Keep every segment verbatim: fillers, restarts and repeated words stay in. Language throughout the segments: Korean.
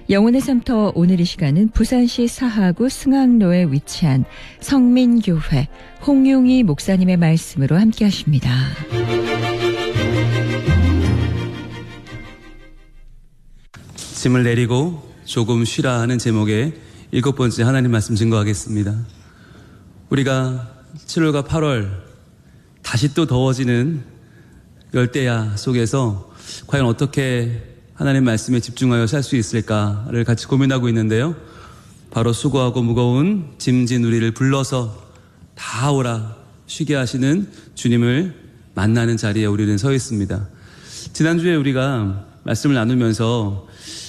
영혼의 샘터 오늘 이 시간은 부산시 사하구 승학로에 위치한 성민교회 홍용희 목사님의 말씀으로 함께 하십니다. 짐을 내리고 조금 쉬라 하는 제목의 일곱 번째 하나님 말씀 증거하겠습니다. 우리가 칠월과 팔월 다시 또 더워지는 열대야 속에서 과연 어떻게 하나님 말씀에 집중하여 살 수 있을까를 같이 고민하고 있는데요. 바로 수고하고 무거운 짐진 우리를 불러서 다 오라 쉬게 하시는 주님을 만나는 자리에 우리는 서 있습니다. 지난주에 우리가 말씀을 나누면서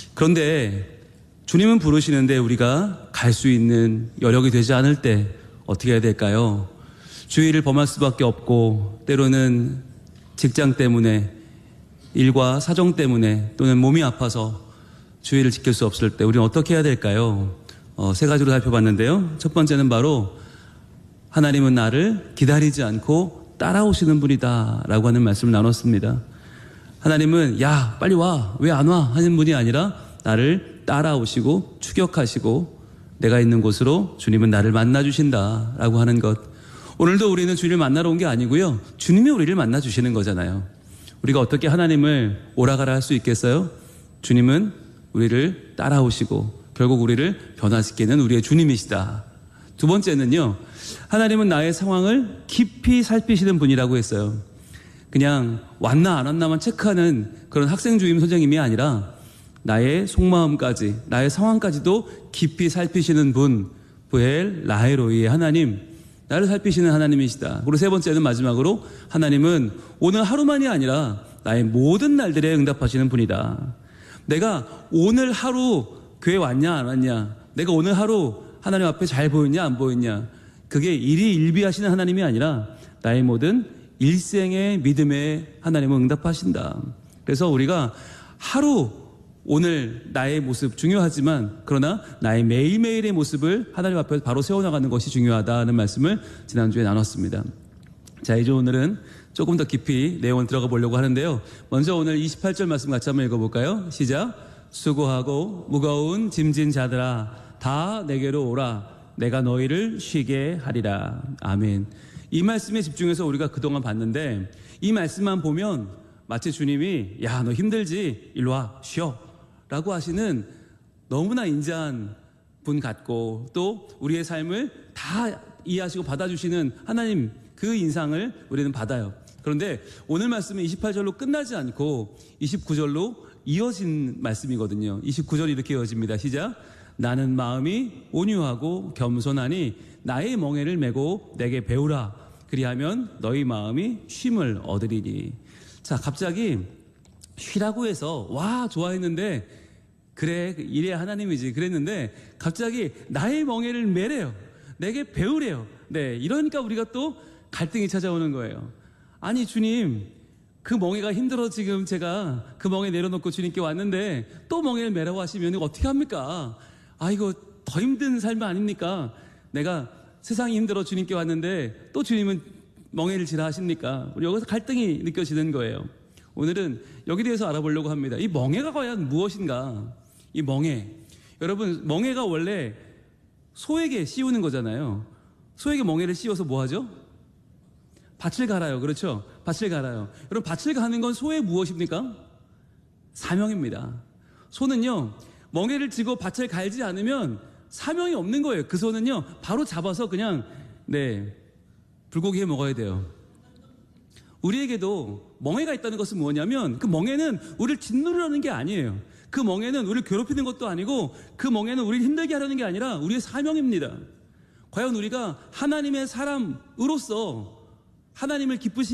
그런데 주님은 부르시는데 우리가 갈 수 있는 여력이 되지 않을 때 어떻게 해야 될까요? 주의를 범할 수밖에 없고 때로는 직장 때문에 일과 사정 때문에 또는 몸이 아파서 주의를 지킬 수 없을 때 우리는 어떻게 해야 될까요? 어, 세 가지로 살펴봤는데요. 첫 번째는 바로 하나님은 나를 기다리지 않고 따라오시는 분이다 라고 하는 말씀을 나눴습니다. 하나님은 야 빨리 와 왜 안 와 하는 분이 아니라 나를 따라오시고 추격하시고 내가 있는 곳으로 주님은 나를 만나주신다 라고 하는 것. 오늘도 우리는 주님을 만나러 온 게 아니고요, 주님이 우리를 만나주시는 거잖아요. 우리가 어떻게 하나님을 오라가라 할 수 있겠어요? 주님은 우리를 따라오시고 결국 우리를 변화시키는 우리의 주님이시다. 두 번째는요, 하나님은 나의 상황을 깊이 살피시는 분이라고 했어요. 그냥 왔나 안 왔나만 체크하는 그런 학생주임 선생님이 아니라 나의 속마음까지 나의 상황까지도 깊이 살피시는 분, 부엘 라헤로이의 하나님, 나를 살피시는 하나님이시다. 그리고 세 번째는 마지막으로 하나님은 오늘 하루만이 아니라 나의 모든 날들에 응답하시는 분이다. 내가 오늘 하루 교회 왔냐 안 왔냐, 내가 오늘 하루 하나님 앞에 잘 보였냐 안 보였냐, 그게 일희일비하시는 하나님이 아니라 나의 모든 일생의 믿음에 하나님은 응답하신다. 그래서 우리가 하루 오늘 나의 모습 중요하지만 그러나 나의 매일매일의 모습을 하나님 앞에서 바로 세워나가는 것이 중요하다는 말씀을 지난주에 나눴습니다. 자, 이제 오늘은 조금 더 깊이 내용을 들어가 보려고 하는데요. 먼저 오늘 이십팔 절 말씀 같이 한번 읽어볼까요? 시작. 수고하고 무거운 짐진 자들아 다 내게로 오라 내가 너희를 쉬게 하리라. 아멘. 이 말씀에 집중해서 우리가 그동안 봤는데 이 말씀만 보면 마치 주님이 야 너 힘들지? 일로 와 쉬어 라고 하시는 너무나 인자한 분 같고 또 우리의 삶을 다 이해하시고 받아주시는 하나님, 그 인상을 우리는 받아요. 그런데 오늘 말씀은 이십팔 절로 끝나지 않고 이십구 절로 이어진 말씀이거든요. 이십구 절이 이렇게 이어집니다. 시작. 나는 마음이 온유하고 겸손하니 나의 멍에를 메고 내게 배우라. 그리하면 너희 마음이 쉼을 얻으리니. 자, 갑자기 쉬라고 해서 와 좋아했는데 그래 이래 하나님이지 그랬는데 갑자기 나의 멍에를 메래요. 내게 배우래요. 네, 이러니까 우리가 또 갈등이 찾아오는 거예요. 아니 주님, 그 멍에가 힘들어 지금 제가 그 멍에 내려놓고 주님께 왔는데 또 멍에를 메라고 하시면 어떻게 합니까? 아 이거 더 힘든 삶 아닙니까? 내가 세상이 힘들어 주님께 왔는데 또 주님은 멍에를 지라 하십니까? 우리 여기서 갈등이 느껴지는 거예요. 오늘은 여기에 대해서 알아보려고 합니다. 이 멍에가 과연 무엇인가? 이 멍에, 여러분 멍에가 원래 소에게 씌우는 거잖아요. 소에게 멍에를 씌워서 뭐 하죠? 밭을 갈아요. 그렇죠? 밭을 갈아요. 여러분 밭을 가는 건 소의 무엇입니까? 사명입니다. 소는요 멍에를 쥐고 밭을 갈지 않으면 사명이 없는 거예요. 그 소는요 바로 잡아서 그냥 네 불고기 해 먹어야 돼요. 우리에게도 멍에가 있다는 것은 뭐냐면 그 멍에는 우리를 짓누르라는 게 아니에요. 그 멍에는 우리를 괴롭히는 것도 아니고 그 멍에는 우리를 힘들게 하려는 게 아니라 우리의 사명입니다. 과연 우리가 하나님의 사람으로서 하나님을 기쁘시게